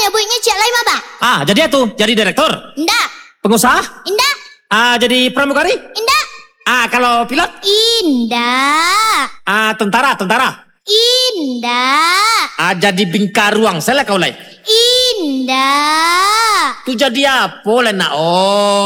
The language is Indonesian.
ya buatnya cek lain apa? Jadi itu, jadi direktur. Indah. Pengusaha? Indah. Jadi pramugari? Indah. Kalau pilot? Indah. Tentara? Indah. Jadi bingkaruang, saya kau lai. Indah. Tu jadi apa lah nak?